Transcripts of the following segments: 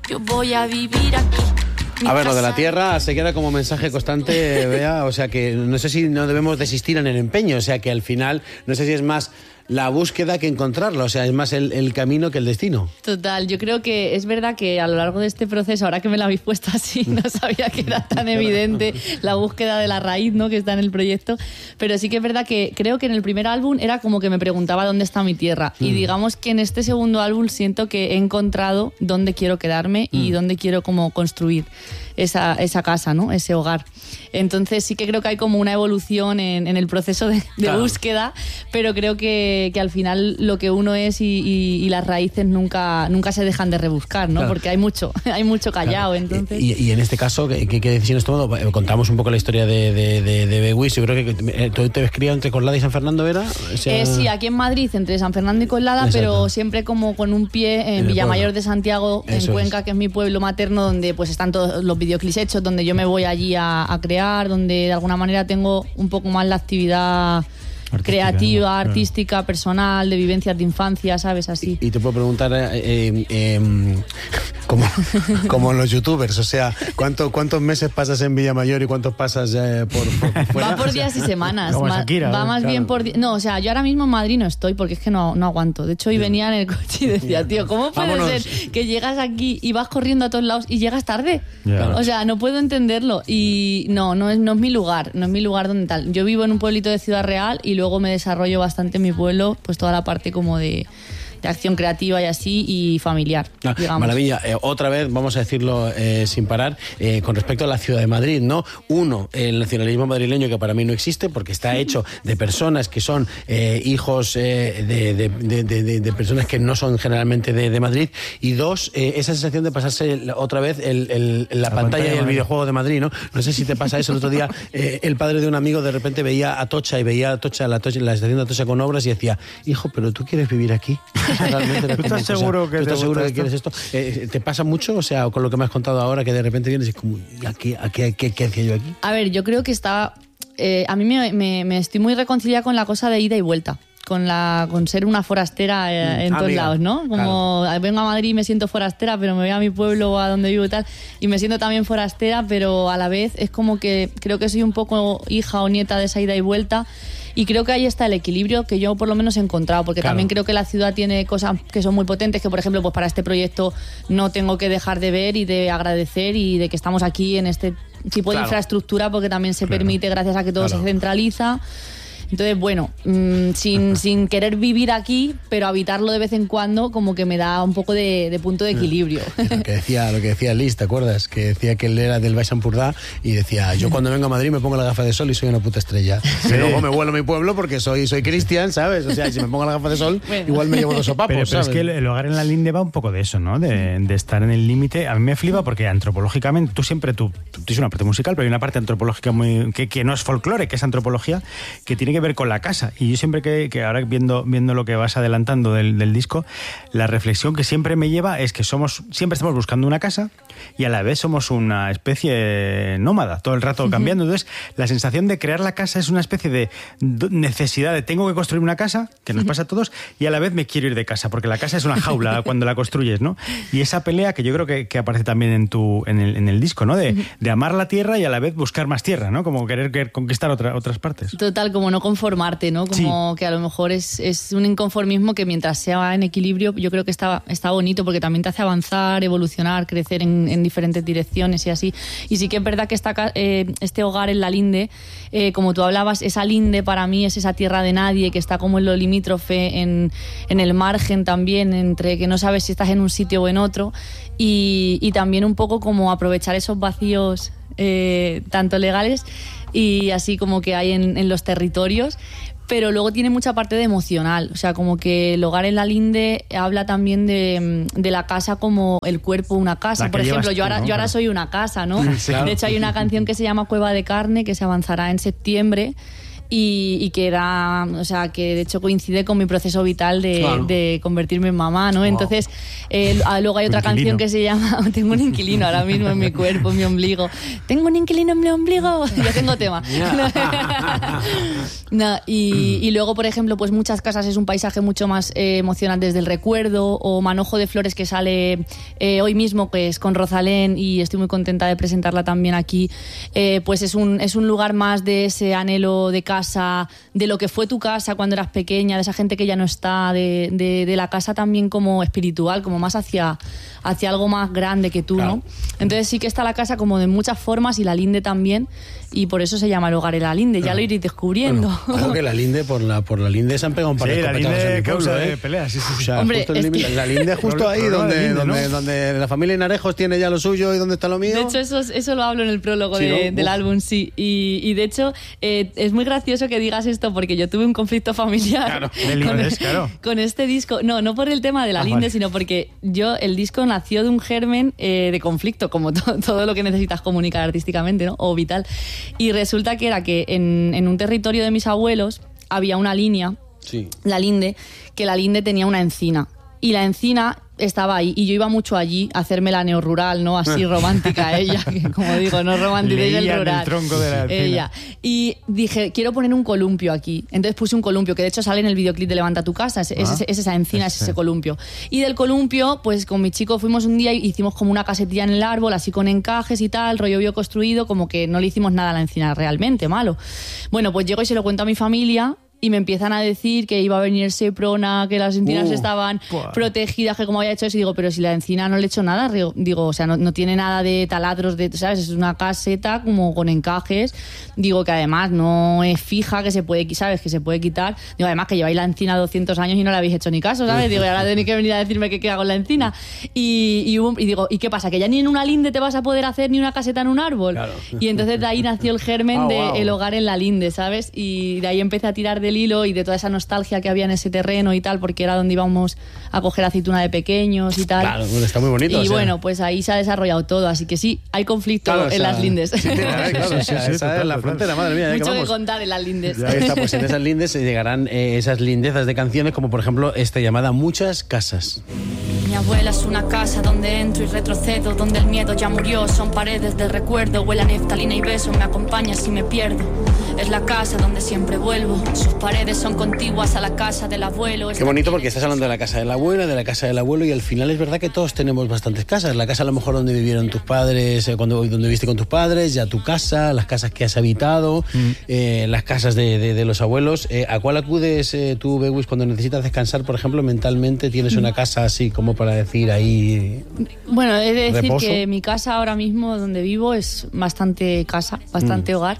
yo voy a vivir aquí. A ver, lo de la tierra se queda como mensaje constante, Bea, o sea que no sé si no debemos desistir en el empeño, o sea que al final, no sé si es más la búsqueda que encontrarlo, o sea, es más el camino que el destino. Total, yo creo que es verdad que a lo largo de este proceso, ahora que me lo habéis puesto así, no sabía que era tan evidente la búsqueda de la raíz, ¿no?, que está en el proyecto, pero sí que es verdad que creo que en el primer álbum era como que me preguntaba dónde está mi tierra, y digamos que en este segundo álbum siento que he encontrado dónde quiero quedarme y dónde quiero como construir esa casa, ¿no?, ese hogar. Entonces sí que creo que hay como una evolución en el proceso de claro, búsqueda, pero creo que al final lo que uno es y las raíces nunca se dejan de rebuscar, ¿no? Claro. Porque hay mucho callado, claro. Entonces... Y en este caso, ¿qué decisiones tomado? Contamos un poco la historia de Bewis. Yo creo que tú te ves criado entre Coslada y San Fernando, ¿era? O sea... sí, aquí en Madrid, entre San Fernando y Coslada, exacto, pero siempre como con un pie en Villamayor de Santiago, eso en Cuenca, que es mi pueblo materno, donde pues están todos los videoclips hechos, donde yo me voy allí a crear, donde de alguna manera tengo un poco más la actividad creativa, artística, personal, de vivencias de infancia, ¿sabes? Así. Y te puedo preguntar, como los youtubers, o sea, ¿cuántos meses pasas en Villamayor y cuántos pasas por fuera? Va por días y semanas. Shakira, va más claro, bien por días. No, o sea, yo ahora mismo en Madrid no estoy porque es que no aguanto. De hecho, hoy venía en el coche y decía, tío, ¿cómo puede ser que llegas aquí y vas corriendo a todos lados y llegas tarde? Yeah. O sea, no puedo entenderlo. Y no es mi lugar, no es mi lugar donde tal. Yo vivo en un pueblito de Ciudad Real y luego me desarrollo bastante en mi pueblo, pues toda la parte como de acción creativa y así, y familiar, digamos. Maravilla. Otra vez, vamos a decirlo sin parar, con respecto a la ciudad de Madrid, ¿no? Uno, el nacionalismo madrileño, que para mí no existe, porque está hecho de personas que son hijos de personas que no son generalmente de Madrid. Y dos, esa sensación de pasarse otra vez la pantalla y el videojuego de Madrid, ¿no? No sé si te pasa eso. El otro día, el padre de un amigo de repente veía Atocha y veía Atocha, la estación de Atocha con obras y decía, hijo, ¿pero tú quieres vivir aquí? ¿Tú estás seguro que quieres esto? ¿Te pasa mucho? O sea, con lo que me has contado ahora, que de repente vienes y es como, ¿qué hacía yo aquí? A ver, yo creo que está... a mí me estoy muy reconciliada con la cosa de ida y vuelta. Con ser una forastera en todos lados, ¿no? Como claro, vengo a Madrid y me siento forastera, pero me voy a mi pueblo, a donde vivo y tal, y me siento también forastera, pero a la vez es como que creo que soy un poco hija o nieta de esa ida y vuelta. Y creo que ahí está el equilibrio que yo por lo menos he encontrado, porque claro, también creo que la ciudad tiene cosas que son muy potentes, que por ejemplo pues para este proyecto no tengo que dejar de ver y de agradecer, y de que estamos aquí en este tipo de infraestructura, porque también se permite gracias a que todo se centraliza. Entonces, bueno, sin querer vivir aquí, pero habitarlo de vez en cuando, como que me da un poco de punto de equilibrio. Lo que decía Liz, ¿te acuerdas? Que decía que él era del Baix Empordà y decía, yo cuando vengo a Madrid me pongo la gafa de sol y soy una puta estrella. Y luego me vuelvo a mi pueblo porque soy cristian, ¿sabes? O sea, si me pongo la gafa de sol, igual me llevo 2 sopapos, pero ¿sabes? Es que el hogar en la linde va un poco de eso, ¿no? De estar en el límite. A mí me flipa porque antropológicamente, tú tienes una parte musical, pero hay una parte antropológica que no es folclore, que es antropología, que tiene que ver con la casa. Y yo siempre que ahora viendo lo que vas adelantando del disco, la reflexión que siempre me lleva es que siempre estamos buscando una casa y a la vez somos una especie nómada, todo el rato cambiando. Entonces, la sensación de crear la casa es una especie de necesidad de tengo que construir una casa, que nos pasa a todos, y a la vez me quiero ir de casa, porque la casa es una jaula cuando la construyes, ¿no? Y esa pelea que yo creo que aparece también en el disco, ¿no? De amar la tierra y a la vez buscar más tierra, ¿no? Como querer conquistar otras partes. Total, como no conformarte, ¿no? Como que a lo mejor es un inconformismo que mientras sea en equilibrio, yo creo que está bonito, porque también te hace avanzar, evolucionar, crecer en diferentes direcciones y así. Y sí que es verdad que este hogar en la linde, como tú hablabas, esa linde para mí es esa tierra de nadie que está como en lo limítrofe, en el margen también, entre que no sabes si estás en un sitio o en otro, y también un poco como aprovechar esos vacíos tanto legales y así como que hay en los territorios, pero luego tiene mucha parte de emocional, o sea, como que el hogar en la linde habla también de la casa como el cuerpo de una casa. Por ejemplo, yo ahora soy una casa, ¿no? Claro. De hecho, hay una canción que se llama Cueva de Carne, que se avanzará en septiembre, y que era, o sea, que de hecho coincide con mi proceso vital de convertirme en mamá, ¿no? Wow. Entonces, luego hay otra canción que se llama Tengo un inquilino ahora mismo en mi cuerpo, en mi ombligo. Tengo un inquilino en mi ombligo. Yo tengo tema. No, y luego, por ejemplo, pues Muchas casas es un paisaje mucho más emocionante desde el recuerdo, o Manojo de flores, que sale hoy mismo, que es con Rosalén, y estoy muy contenta de presentarla también aquí. Pues es un lugar más de ese anhelo de casa, de lo que fue tu casa cuando eras pequeña, de esa gente que ya no está, de la casa también como espiritual, como más hacia algo más grande que tú, claro, ¿no? Entonces sí que está la casa como de muchas formas, y la linde también, y por eso se llama el hogar en la linde, ya lo iréis descubriendo. Bueno, creo que la linde, por la linde se han pegado un par de copetazos en mi pueblo, de peleas, sí. O sea, hombre, la linde justo ahí donde la familia Hinarejos tiene ya lo suyo y donde está lo mío. De hecho, eso lo hablo en el prólogo del álbum, sí. Y de hecho, es muy gracioso que digas esto, porque yo tuve un conflicto familiar con este disco. No por el tema de la linde, sino porque el disco nació de un germen de conflicto, como todo lo que necesitas comunicar artísticamente, ¿no? O vital. Y resulta que era que en un territorio de mis abuelos había una línea, la linde, que la linde tenía una encina. Y la encina estaba ahí, y yo iba mucho allí a hacerme la neorrural, ¿no? Así romántica ella, que como digo, no romanticéis el rural. El tronco de la encina. Ella. Y dije, quiero poner un columpio aquí. Entonces puse un columpio, que de hecho sale en el videoclip de Levanta tu casa, es esa encina, es ese columpio. Y del columpio, pues con mi chico fuimos un día y hicimos como una casetilla en el árbol, así con encajes y tal, rollo bioconstruido, como que no le hicimos nada a la encina realmente, malo. Bueno, pues llego y se lo cuento a mi familia, y me empiezan a decir que iba a venir el Seprona, que las encinas estaban protegidas, que cómo había hecho eso. Y digo, pero si la encina no le he hecho nada, digo, o sea, no tiene nada de taladros, ¿sabes? Es una caseta como con encajes. Digo, que además no es fija, que se puede, ¿sabes? Que se puede quitar. Digo, además que lleváis la encina 200 años y no le habéis hecho ni caso, ¿sabes? Digo, y ahora tenéis que venir a decirme que qué hago en la encina. Y digo, ¿y qué pasa? ¿Que ya ni en una linde te vas a poder hacer ni una caseta en un árbol? Claro. Y entonces de ahí nació el germen del hogar en la linde, ¿sabes? Y de ahí empecé a tirar del hilo y de toda esa nostalgia que había en ese terreno y tal, porque era donde íbamos a coger aceituna de pequeños y tal. Claro, está muy bonito. Y bueno, pues ahí se ha desarrollado todo, así que sí, hay conflicto en las lindes. Sí, esa es la frontera, madre mía. Mucho que contar en las lindes. Ya está, pues en esas lindes se llegarán esas lindezas de canciones, como por ejemplo esta llamada Muchas casas. Mi abuela es una casa donde entro y retrocedo, donde el miedo ya murió, son paredes del recuerdo, huele a naftalina y beso, me acompaña si me pierdo. Es la casa donde siempre vuelvo, sus paredes son contiguas a la casa del abuelo. Qué bonito, porque estás hablando de la casa de la abuela, de la casa del abuelo, y al final es verdad que todos tenemos bastantes casas. La casa a lo mejor donde vivieron tus padres, donde viviste con tus padres, ya tu casa, las casas que has habitado, las casas de los abuelos. ¿A cuál acudes tú, Bewis, cuando necesitas descansar, por ejemplo, mentalmente? ¿Tienes una casa así como para decir ahí? Bueno, he de decir reposo? Que mi casa ahora mismo donde vivo es bastante casa, bastante hogar.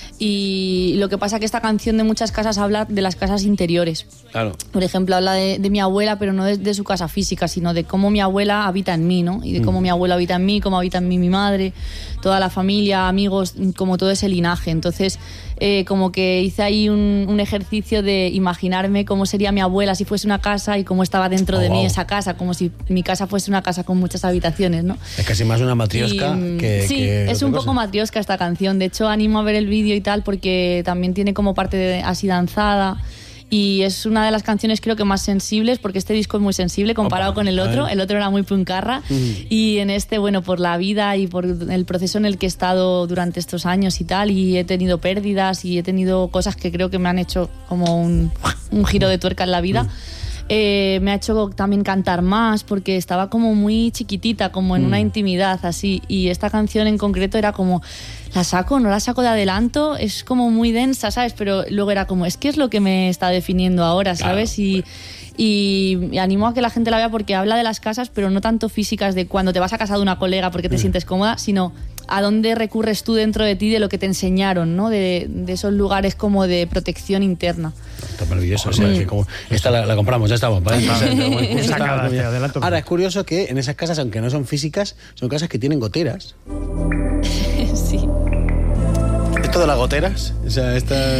Y lo que pasa es que esta canción de Muchas casas habla de las casas interiores. Claro. Por ejemplo, habla de mi abuela, pero no de su casa física, sino de cómo mi abuela habita en mí, ¿no? Y de cómo mi abuela habita en mí, cómo habita en mí mi madre, toda la familia, amigos, como todo ese linaje. Entonces, como que hice ahí un ejercicio de imaginarme cómo sería mi abuela si fuese una casa y cómo estaba dentro de mí esa casa, como si mi casa fuese una casa con muchas habitaciones, ¿no? Es casi más una matrioska Sí, es un poco matrioska esta canción. De hecho, animo a ver el vídeo y tal, porque también tiene como parte así danzada. Y es una de las canciones creo que más sensibles, porque este disco es muy sensible comparado con el otro. El otro era muy puncarra. Y en este, bueno, por la vida y por el proceso en el que he estado durante estos años y tal, y he tenido pérdidas y he tenido cosas que creo que me han hecho como un giro de tuerca en la vida. Me ha hecho también cantar más, porque estaba como muy chiquitita, como en una intimidad así, y esta canción en concreto era como, ¿la saco? ¿No la saco de adelanto? Es como muy densa, ¿sabes? Pero luego era como, es que es lo que me está definiendo ahora, ¿sabes? Claro. Y animo a que la gente la vea, porque habla de las casas, pero no tanto físicas, de cuando te vas a casa de una colega porque te sientes cómoda, sino a dónde recurres tú dentro de ti, de lo que te enseñaron, ¿no? De esos lugares como de protección interna. Está maravilloso. O sea, que como esta la compramos, ya estamos. Ahora, es curioso que en esas casas, aunque no son físicas, son casas que tienen goteras. Sí. ¿Esto de las goteras? O sea,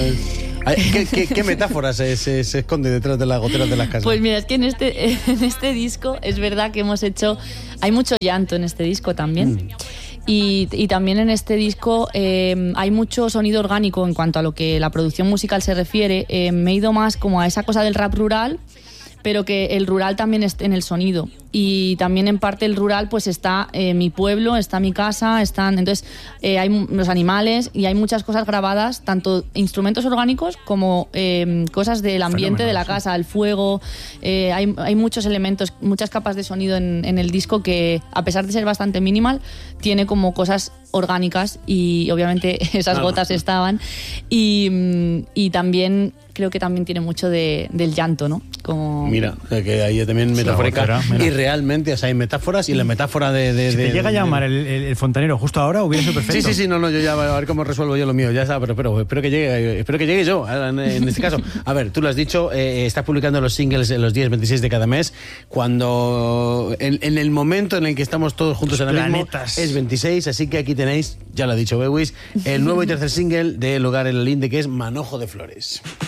¿Qué metáfora se esconde detrás de las goteras de las casas? Pues mira, es que en este disco es verdad que hemos hecho... Hay mucho llanto en este disco también. Y también en este disco hay mucho sonido orgánico en cuanto a lo que la producción musical se refiere. Me he ido más como a esa cosa del rap rural, pero que el rural también esté en el sonido. Y también en parte el rural pues está mi pueblo, está mi casa, entonces hay los animales y hay muchas cosas grabadas, tanto instrumentos orgánicos como cosas del ambiente de la casa, el fuego. Hay muchos elementos, muchas capas de sonido en el disco que, a pesar de ser bastante minimal, tiene como cosas orgánicas y obviamente esas gotas estaban. Y también creo que también tiene mucho del llanto, ¿no? Como... Mira, que ahí también metafórica y realmente, o sea, hay metáforas y la metáfora de... Si te llega a llamar el fontanero justo ahora, hubiera sido perfecto. Sí, no, yo ya a ver cómo resuelvo yo lo mío, ya está, pero espero que llegue yo, en este caso. A ver, tú lo has dicho, estás publicando los singles en los días 26 de cada mes, cuando en el momento en el que estamos todos juntos ahora mismo es 26, así que aquí tenéis, ya lo ha dicho Bewis, el nuevo y tercer single de Lugar en el Linde, que es Manojo de Flores.